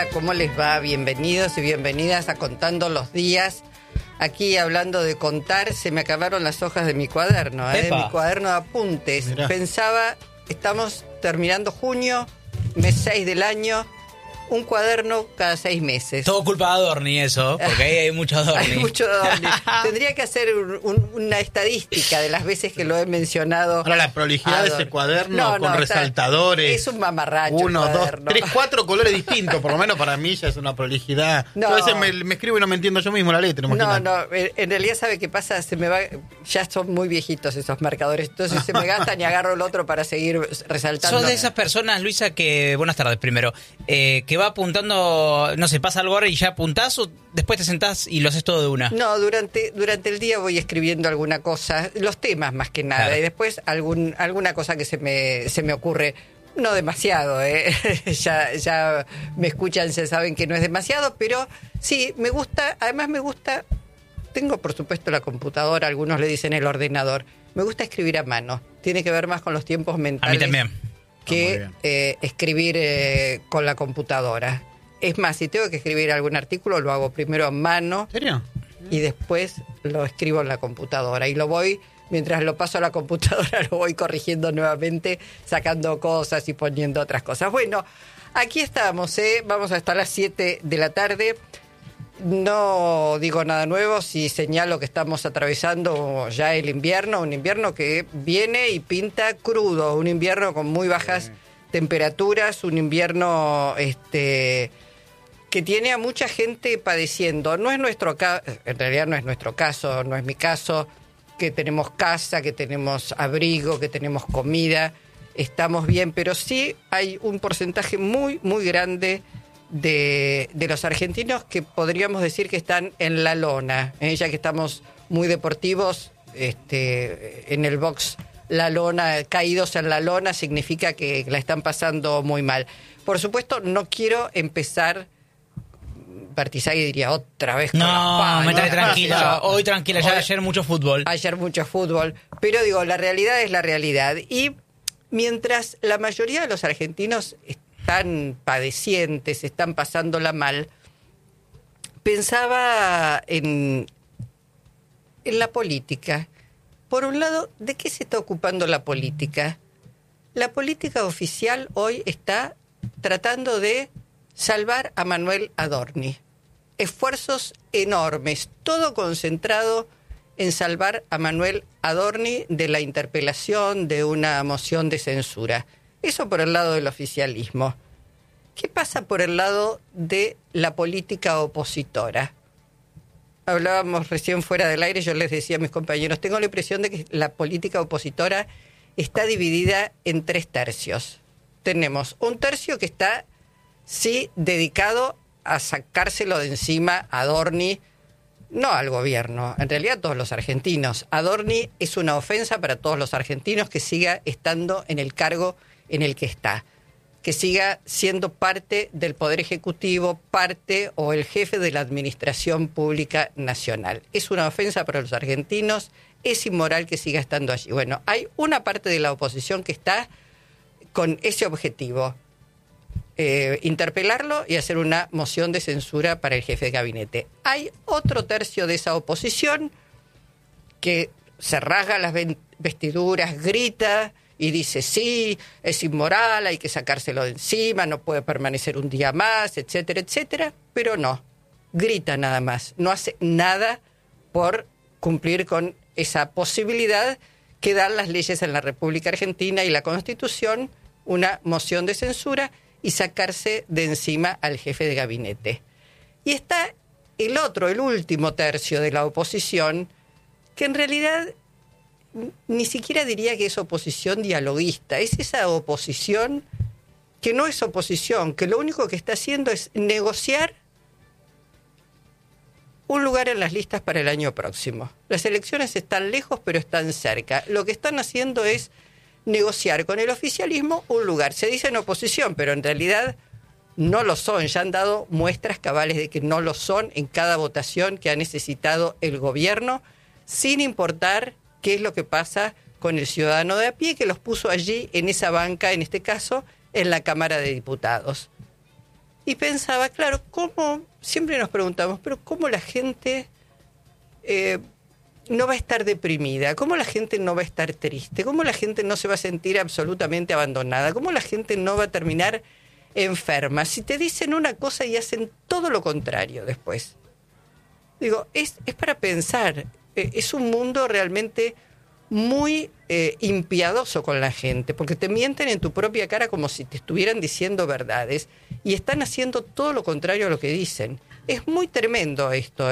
Hola, ¿cómo les va? Bienvenidos y bienvenidas a Contando los Días. Aquí hablando de contar, se me acabaron las hojas de mi cuaderno, de mi cuaderno de apuntes. Mirá. Pensaba, estamos terminando junio, mes 6 del año, un cuaderno cada 6 meses. Todo culpa de Adorni eso, porque ahí hay mucho Adorni. Hay mucho Adorni. Tendría que hacer una estadística de las veces que lo he mencionado. Ahora la prolijidad de ese cuaderno con resaltadores. Es un mamarracho. 1, 2, 3, 4 colores distintos. Por lo menos para mí ya es una prolijidad. No. Yo a veces me escribo y no me entiendo yo mismo la letra. Imagínate. No, en realidad, ¿sabe qué pasa? Se me va, ya son muy viejitos esos marcadores. Entonces se me gastan y agarro el otro para seguir resaltando. Sos de esas personas, Luisa, que... Buenas tardes primero. Que va apuntando, no sé, pasa algo ahora y ya apuntás o después te sentás y lo haces todo de una. No, durante el día voy escribiendo alguna cosa, los temas más que nada, claro. Y después alguna cosa que se me ocurre. No demasiado, ya me escuchan, se saben que no es demasiado, pero sí, me gusta, además me gusta, tengo por supuesto la computadora, algunos le dicen el ordenador, me gusta escribir a mano, tiene que ver más con los tiempos mentales. A mí también. Que escribir con la computadora. Es más, si tengo que escribir algún artículo, lo hago primero a mano. ¿En serio? Y después lo escribo en la computadora. Y lo voy, mientras lo paso a la computadora, lo voy corrigiendo nuevamente, sacando cosas y poniendo otras cosas. Bueno, aquí estamos, vamos a estar a las 7 de la tarde. No digo nada nuevo si señalo que estamos atravesando ya el invierno, un invierno que viene y pinta crudo, un invierno con muy bajas temperaturas, un invierno que tiene a mucha gente padeciendo. No es nuestro caso, en realidad no es nuestro caso, no es mi caso, que tenemos casa, que tenemos abrigo, que tenemos comida, estamos bien, pero sí hay un porcentaje muy, muy grande de los argentinos que podríamos decir que están en la lona, ya que estamos muy deportivos, en el box la lona, caídos en la lona, significa que la están pasando muy mal. Por supuesto, no quiero empezar, Bartizagui diría otra vez con métale tranquila, hoy tranquila, ya ayer mucho fútbol. Ayer mucho fútbol, pero digo, la realidad es la realidad, y mientras la mayoría de los argentinos están padecientes, están pasándola mal, pensaba en la política. Por un lado, ¿de qué se está ocupando la política? La política oficial hoy está tratando de salvar a Manuel Adorni. Esfuerzos enormes, todo concentrado en salvar a Manuel Adorni de la interpelación, de una moción de censura. Eso por el lado del oficialismo. ¿Qué pasa por el lado de la política opositora? Hablábamos recién fuera del aire, yo les decía a mis compañeros, tengo la impresión de que la política opositora está dividida en 3 tercios. Tenemos un tercio que está, sí, dedicado a sacárselo de encima a Adorni, no al gobierno, en realidad a todos los argentinos. Adorni es una ofensa para todos los argentinos que siga estando en el cargo en el que está, que siga siendo parte del Poder Ejecutivo, parte o el jefe de la Administración Pública Nacional. Es una ofensa para los argentinos, es inmoral que siga estando allí. Bueno, hay una parte de la oposición que está con ese objetivo, interpelarlo y hacer una moción de censura para el jefe de gabinete. Hay otro tercio de esa oposición que se rasga las vestiduras, grita y dice, sí, es inmoral, hay que sacárselo de encima, no puede permanecer un día más, etcétera, etcétera, pero no, grita nada más, no hace nada por cumplir con esa posibilidad que dan las leyes en la República Argentina y la Constitución, una moción de censura y sacarse de encima al jefe de gabinete. Y está el último tercio de la oposición, que en realidad ni siquiera diría que es oposición dialoguista, es esa oposición que no es oposición, que lo único que está haciendo es negociar un lugar en las listas para el año próximo. Las elecciones están lejos, pero están cerca. Lo que están haciendo es negociar con el oficialismo un lugar. Se dicen oposición, pero en realidad no lo son. Ya han dado muestras cabales de que no lo son en cada votación que ha necesitado el gobierno, sin importar qué es lo que pasa con el ciudadano de a pie que los puso allí en esa banca, en este caso, en la Cámara de Diputados. Y pensaba, claro, siempre nos preguntamos, pero ¿cómo la gente no va a estar deprimida? ¿Cómo la gente no va a estar triste? ¿Cómo la gente no se va a sentir absolutamente abandonada? ¿Cómo la gente no va a terminar enferma si te dicen una cosa y hacen todo lo contrario después? Digo, es para pensar. Es un mundo realmente muy impiadoso con la gente, porque te mienten en tu propia cara como si te estuvieran diciendo verdades y están haciendo todo lo contrario a lo que dicen. Es muy tremendo esto,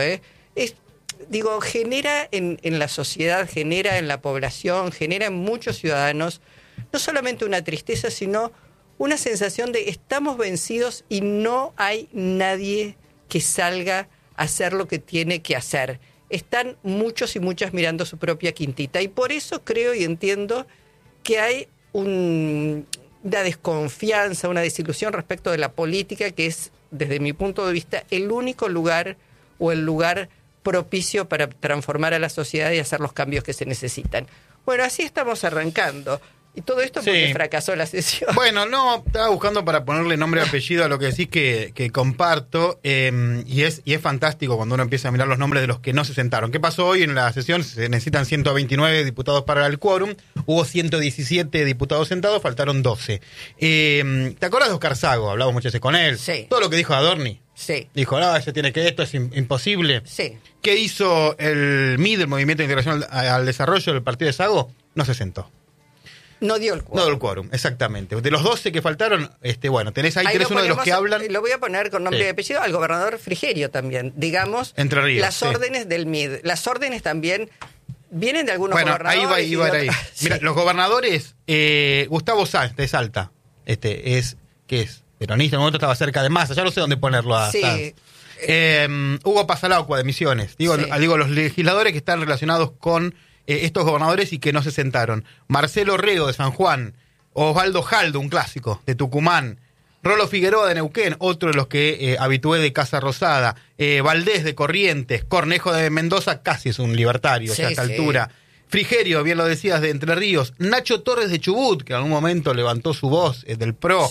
genera en la sociedad, genera en la población, genera en muchos ciudadanos no solamente una tristeza, sino una sensación de estamos vencidos y no hay nadie que salga a hacer lo que tiene que hacer. Están muchos y muchas mirando su propia quintita. Y por eso creo y entiendo que hay una desconfianza, una desilusión respecto de la política, que es, desde mi punto de vista, el único lugar o el lugar propicio para transformar a la sociedad y hacer los cambios que se necesitan. Bueno, así estamos arrancando. Y todo esto porque fracasó la sesión. Bueno, no, estaba buscando para ponerle nombre y apellido a lo que decís que comparto, y es fantástico cuando uno empieza a mirar los nombres de los que no se sentaron. ¿Qué pasó hoy en la sesión? Se necesitan 129 diputados para el quórum, hubo 117 diputados sentados, faltaron 12. ¿Te acuerdas de Oscar Sago? Hablamos muchas veces con él. Sí. Todo lo que dijo Adorni. Sí. Dijo, ese tiene que esto, es imposible. Sí. ¿Qué hizo el MID, el Movimiento de Integración al Desarrollo del partido de Sago? No se sentó. No dio el quórum. No dio el quórum, exactamente. De los 12 que faltaron, tenés uno de los que hablan. Lo voy a poner con nombre y apellido al gobernador Frigerio también, digamos. Entre Ríos. Las órdenes del MID. Las órdenes también vienen de algunos gobernadores. Iba ahí. Mira, los gobernadores, Gustavo Sáenz de Salta, ¿qué es? Peronista, en un momento estaba cerca de Massa, ya no sé dónde ponerlo a Sáenz. Hugo Pasalacqua de Misiones. Digo, los legisladores que están relacionados con estos gobernadores y que no se sentaron. Marcelo Rego de San Juan, Osvaldo Jaldo, un clásico, de Tucumán, Rolo Figueroa de Neuquén, otro de los que habitué de Casa Rosada, Valdés de Corrientes, Cornejo de Mendoza, casi es un libertario a esta altura. Frigerio, bien lo decías, de Entre Ríos, Nacho Torres de Chubut, que en algún momento levantó su voz del PRO,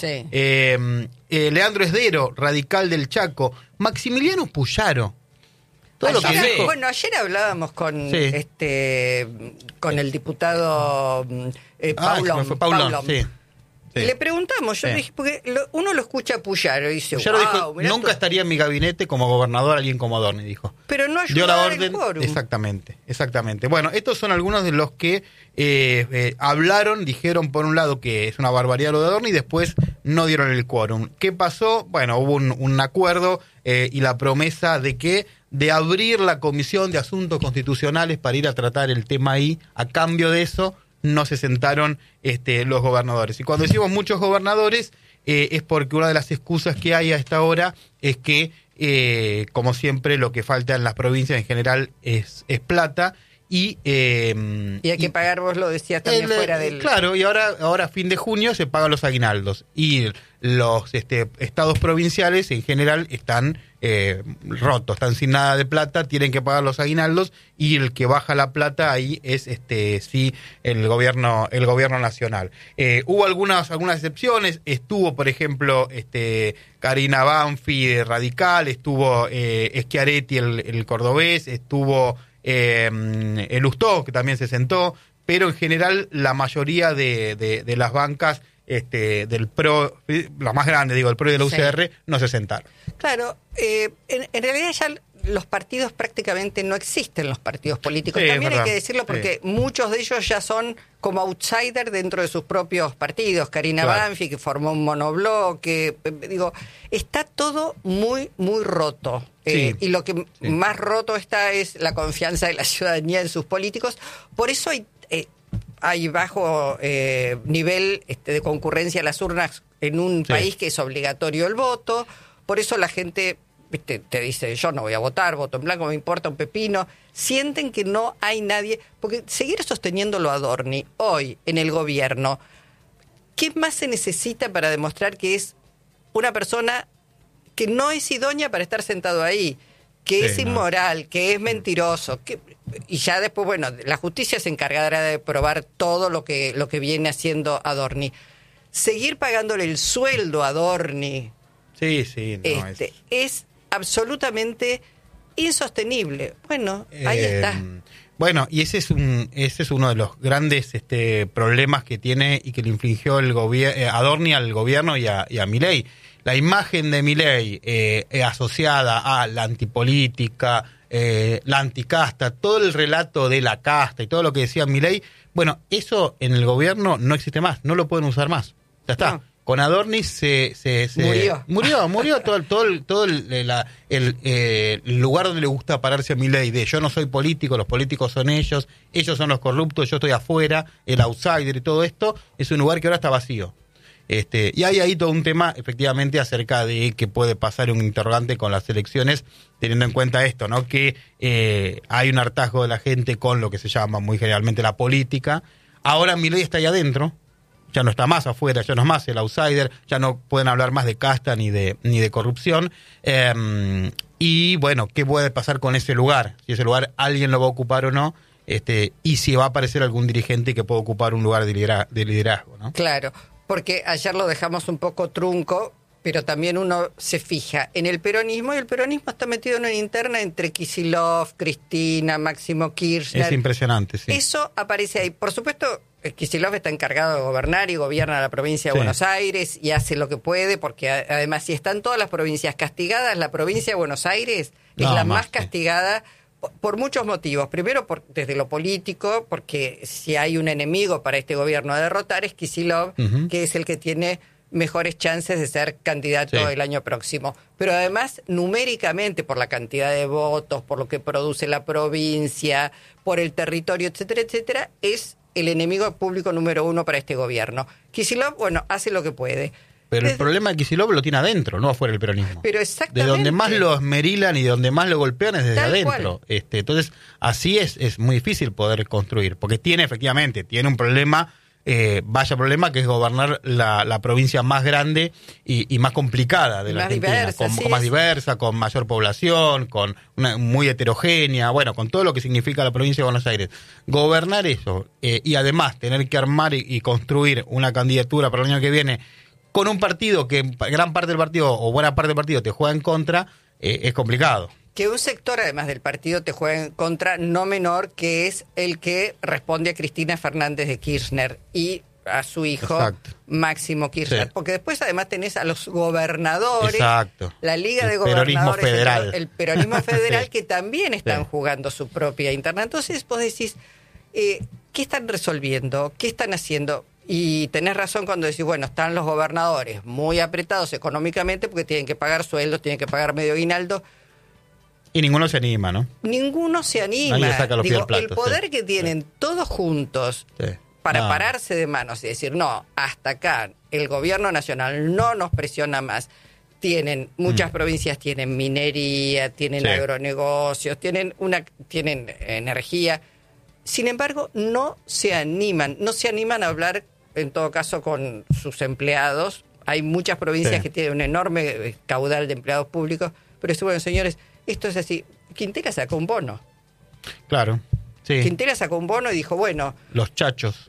Leandro Esdero, radical del Chaco, Maximiliano Puyaro. Ayer hablábamos con con el diputado Paulón. Sí. Le preguntamos, yo le dije, porque uno lo escucha a Puyaro y dice, Puyaro dijo, nunca estaría en mi gabinete como gobernador alguien como Adorni, dijo. Pero no ayudó dio la orden. Exactamente. Bueno, estos son algunos de los que hablaron, dijeron por un lado que es una barbaridad lo de Adorni y después no dieron el quórum. ¿Qué pasó? Bueno, hubo un acuerdo y la promesa de abrir la Comisión de Asuntos Constitucionales para ir a tratar el tema ahí. A cambio de eso no se sentaron los gobernadores. Y cuando decimos muchos gobernadores, es porque una de las excusas que hay a esta hora es que, como siempre, lo que falta en las provincias en general es plata. Y hay que pagar, vos lo decías también fuera del... Claro, y ahora a fin de junio se pagan los aguinaldos. Y los estados provinciales en general están rotos, están sin nada de plata, tienen que pagar los aguinaldos y el que baja la plata ahí es el gobierno nacional. Hubo algunas excepciones, estuvo por ejemplo Karina Banfi de Radical, estuvo Schiaretti el cordobés, estuvo el Lustó, que también se sentó, pero en general la mayoría de las bancas del PRO, la más grande, el PRO y de la UCR, no se sentaron. Claro, en realidad ya los partidos prácticamente no existen, los partidos políticos. También hay que decirlo porque muchos de ellos ya son como outsider dentro de sus propios partidos. Karina Banfi, que formó un monobloque, está todo muy, muy roto. Y lo que más roto está es la confianza de la ciudadanía en sus políticos. Por eso hay bajo nivel de concurrencia a las urnas en un país que es obligatorio el voto. Por eso la gente te dice, yo no voy a votar, voto en blanco, me importa un pepino. Sienten que no hay nadie, porque seguir sosteniéndolo a Adorni hoy en el gobierno, ¿qué más se necesita para demostrar que es una persona que no es idónea para estar sentado ahí, que es inmoral, que es mentiroso, y ya después, la justicia se encargará de probar todo lo que viene haciendo Adorni. Seguir pagándole el sueldo a Adorni Sí, no, es absolutamente insostenible. Bueno, ahí está. Bueno, y ese es uno de los grandes problemas que tiene y que le infligió el Adorni al gobierno y a Milei. La imagen de Milei asociada a la antipolítica, la anticasta, todo el relato de la casta y todo lo que decía Milei, bueno, eso en el gobierno no existe más, no lo pueden usar más. Ya está. No. Con Adorni se murió todo el lugar donde le gusta pararse a Milei de yo no soy político, los políticos son ellos son los corruptos, yo estoy afuera, el outsider y todo esto, es un lugar que ahora está vacío. Y hay ahí todo un tema, efectivamente, acerca de qué puede pasar, un interrogante con las elecciones, teniendo en cuenta esto, ¿no? Que hay un hartazgo de la gente con lo que se llama muy generalmente la política. Ahora Milei está ahí adentro, ya no está más afuera, ya no es más el outsider, ya no pueden hablar más de casta ni de corrupción. Y bueno, ¿qué puede pasar con ese lugar? Si ese lugar alguien lo va a ocupar o no, y si va a aparecer algún dirigente que pueda ocupar un lugar de liderazgo, ¿no? Claro. Porque ayer lo dejamos un poco trunco, pero también uno se fija en el peronismo, y el peronismo está metido en una interna entre Kicillof, Cristina, Máximo Kirchner. Es impresionante, sí. Eso aparece ahí. Por supuesto, Kicillof está encargado de gobernar y gobierna la provincia de Buenos Aires y hace lo que puede, porque además si están todas las provincias castigadas, la provincia de Buenos Aires es la más castigada. Por muchos motivos. Primero, desde lo político, porque si hay un enemigo para este gobierno a derrotar es Kicillof, que es el que tiene mejores chances de ser candidato el año próximo. Pero además, numéricamente, por la cantidad de votos, por lo que produce la provincia, por el territorio, etcétera, etcétera, es el enemigo público número uno para este gobierno. Kicillof, bueno, hace lo que puede. Pero el problema de Kicillof lo tiene adentro, no afuera del peronismo. Pero exactamente. De donde más lo esmerilan y de donde más lo golpean es desde adentro. Entonces, así es muy difícil poder construir, porque tiene un problema, vaya problema, que es gobernar la provincia más grande y más complicada de la Argentina, diversa, con más diversa, con mayor población, con muy heterogénea, bueno, con todo lo que significa la provincia de Buenos Aires. Gobernar eso y además tener que armar y construir una candidatura para el año que viene con un partido que gran parte del partido o buena parte del partido te juega en contra, es complicado. Que un sector, además del partido, te juega en contra no menor, que es el que responde a Cristina Fernández de Kirchner y a su hijo Máximo Kirchner. Sí. Porque después además tenés a los gobernadores, la Liga de Gobernadores, el peronismo federal, que también están jugando su propia interna. Entonces vos decís, ¿qué están resolviendo? ¿Qué están haciendo? Y tenés razón cuando decís, bueno, están los gobernadores muy apretados económicamente porque tienen que pagar sueldos, tienen que pagar medio aguinaldo. Y ninguno se anima, ¿no? Ninguno se anima. Nadie saca los pies del plato, el poder que tienen todos juntos para pararse de manos y decir, no, hasta acá el gobierno nacional no nos presiona más. Muchas provincias tienen minería, tienen agronegocios, tienen energía. Sin embargo, no se animan a hablar, en todo caso, con sus empleados. Hay muchas provincias que tienen un enorme caudal de empleados públicos, pero bueno, señores, esto es así. Quintela sacó un bono. Claro, sí. Quintela sacó un bono y dijo, bueno... Los chachos.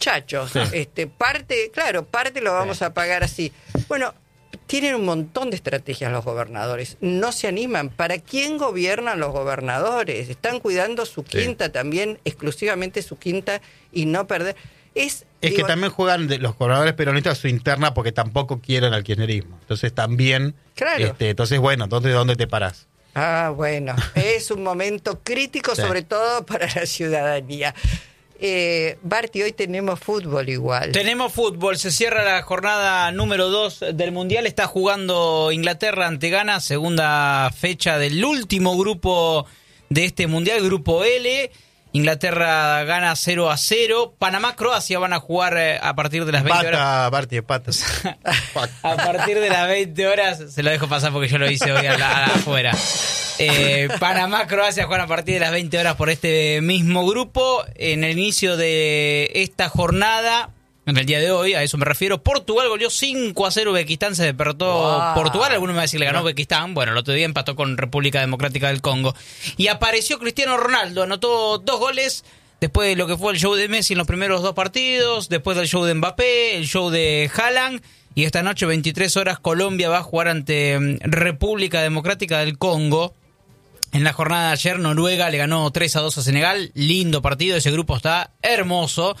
Parte lo vamos a pagar así. Bueno, tienen un montón de estrategias los gobernadores. No se animan. ¿Para quién gobiernan los gobernadores? Están cuidando su quinta también, exclusivamente su quinta, y no perder... que también juegan los gobernadores peronistas su interna porque tampoco quieren al kirchnerismo. Entonces también... Claro. Entonces, bueno, entonces ¿dónde te parás? Bueno, es un momento crítico, sobre todo para la ciudadanía. Barty, hoy tenemos fútbol igual. Tenemos fútbol, se cierra la jornada número 2 del Mundial, está jugando Inglaterra ante Ghana, segunda fecha del último grupo de este Mundial, grupo L. Inglaterra gana 0-0. Panamá-Croacia van a jugar a partir de las 20 horas. A partir de las 20 horas, se lo dejo pasar porque yo lo hice hoy afuera. Panamá-Croacia juegan a partir de las 20 horas por este mismo grupo. En el inicio de esta jornada, en el día de hoy, a eso me refiero, Portugal goleó 5-0 Uzbekistán, se despertó Portugal, alguno me va a decir le ganó Uzbekistán, bueno, el otro día empató con República Democrática del Congo. Y apareció Cristiano Ronaldo, anotó 2 goles después de lo que fue el show de Messi en los primeros 2 partidos, después del show de Mbappé, el show de Haaland. Y esta noche, 23 horas, Colombia va a jugar ante República Democrática del Congo. En la jornada de ayer, Noruega le ganó 3-2 a Senegal. Lindo partido, ese grupo está hermoso.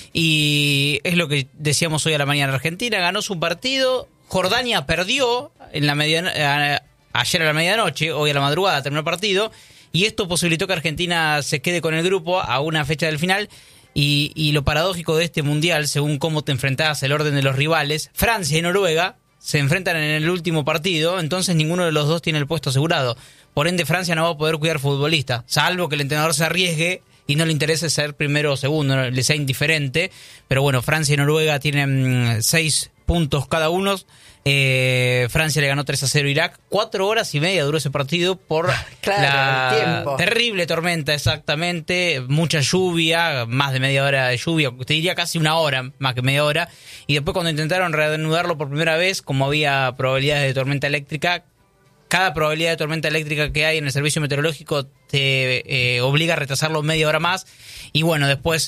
Y es lo que decíamos hoy a la mañana. Argentina ganó su partido, Jordania perdió en la ayer a la medianoche, hoy a la madrugada terminó el partido. Y esto posibilitó que Argentina se quede con el grupo a una fecha del final. Y lo paradójico de este mundial, según cómo te enfrentás, el orden de los rivales, Francia y Noruega se enfrentan en el último partido, entonces ninguno de los dos tiene el puesto asegurado. Por ende, Francia no va a poder cuidar futbolista, salvo que el entrenador se arriesgue y no le interese ser primero o segundo, no le sea indiferente. Pero bueno, Francia y Noruega tienen 6 puntos cada uno. Francia le ganó 3-0 a Irak. 4 horas y media duró ese partido por la terrible tormenta, exactamente. Mucha lluvia, más de media hora de lluvia, te diría casi una hora, más que media hora. Y después cuando intentaron reanudarlo por primera vez, como había probabilidades de tormenta eléctrica, cada probabilidad de tormenta eléctrica que hay en el servicio meteorológico te obliga a retrasarlo media hora más. Y bueno, después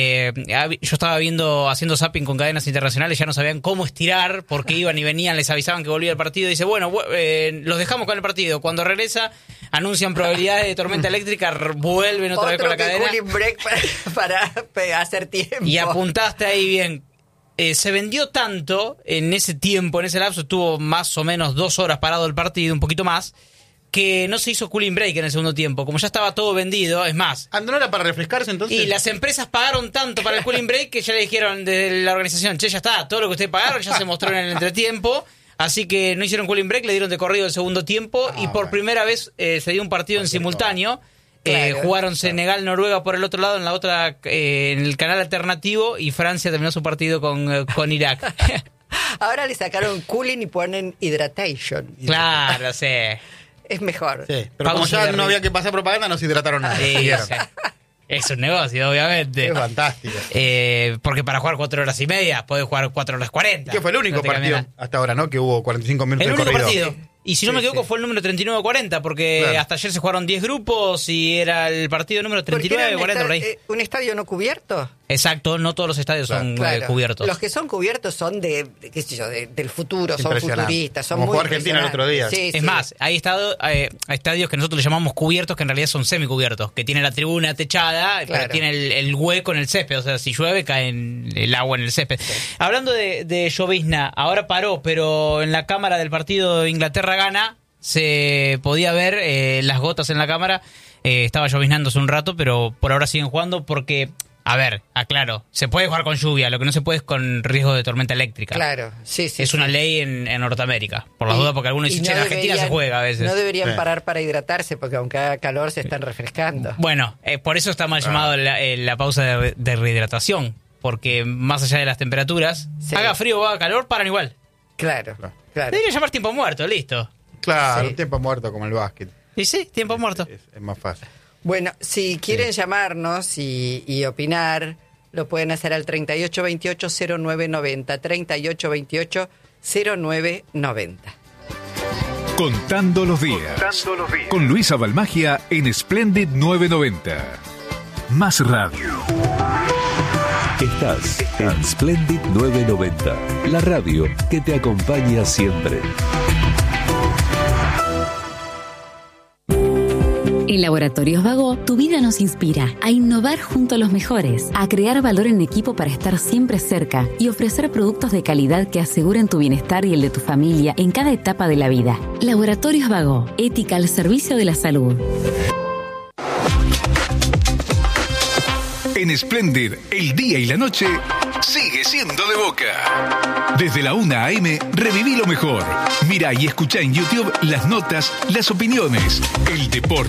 yo estaba haciendo zapping con cadenas internacionales, ya no sabían cómo estirar, porque iban y venían, les avisaban que volvía el partido. Y dice, bueno, los dejamos con el partido. Cuando regresa, anuncian probabilidades de tormenta eléctrica, vuelven otra vez con la cadena. Cooling break para hacer tiempo. Y apuntaste ahí bien. Se vendió tanto en ese tiempo, en ese lapso, estuvo más o menos 2 horas parado el partido, un poquito más, que no se hizo cooling break en el segundo tiempo. Como ya estaba todo vendido, es más. ¿No era para refrescarse entonces? Y las empresas pagaron tanto para el cooling break que ya le dijeron desde la organización, che, ya está, todo lo que ustedes pagaron ya se mostró en el entretiempo. Así que no hicieron cooling break, le dieron de corrido el segundo tiempo y por primera vez se dio un partido en simultáneo. Claro, jugaron Senegal-Noruega por el otro lado, en el canal alternativo, y Francia terminó su partido con Irak. Ahora le sacaron cooling y ponen hydration. Claro, sí. Es mejor. Sí, pero como ya no había que pasar propaganda, no se hidrataron nada. Sí. Es un negocio, obviamente. Es fantástico. Porque para jugar 4 horas y media, podés jugar 4 horas 40. Que fue el único partido hasta ahora, ¿no? Que hubo 45 minutos de corrido. El único partido. Y si no me equivoco, fue el número 39-40, porque hasta ayer se jugaron 10 grupos y era el partido número 39-40 por ahí. ¿Un estadio no cubierto? Exacto, no todos los estadios son cubiertos. Los que son cubiertos son qué sé yo, del futuro, son futuristas, son muy Argentina el otro día. Es más, hay estadios que nosotros le llamamos cubiertos, que en realidad son semicubiertos, que tienen la tribuna techada, pero tiene el hueco en el césped, o sea, si llueve cae el agua en el césped. Sí. Hablando de llovizna, ahora paró, pero en la cámara del partido Inglaterra-Ghana se podía ver las gotas en la cámara. Estaba lloviznando hace un rato, pero por ahora siguen jugando porque... A ver, aclaro, se puede jugar con lluvia, lo que no se puede es con riesgo de tormenta eléctrica. Claro, sí. Es una ley en Norteamérica, por las dudas, porque algunos dicen, en Argentina se juega a veces. No deberían parar para hidratarse, porque aunque haga calor se están refrescando. Bueno, por eso está mal llamado la pausa de rehidratación, porque más allá de las temperaturas, haga frío o haga calor, paran igual. Claro. Debería llamar tiempo muerto, listo. Claro, tiempo muerto como el básquet. Y sí, tiempo muerto. Es más fácil. Bueno, si quieren llamarnos y opinar, lo pueden hacer al 3828-0990, 3828-0990. Contando los días. Con Luisa Balmagia en Splendid 990. Más radio. Estás en Splendid 990, la radio que te acompaña siempre. En Laboratorios Vago, tu vida nos inspira a innovar junto a los mejores, a crear valor en equipo para estar siempre cerca y ofrecer productos de calidad que aseguren tu bienestar y el de tu familia en cada etapa de la vida. Laboratorios Vago, ética al servicio de la salud. En Splendid, el día y la noche sigue siendo de Boca. Desde la 1 a.m. reviví lo mejor. Mira y escucha en YouTube las notas, las opiniones, el deporte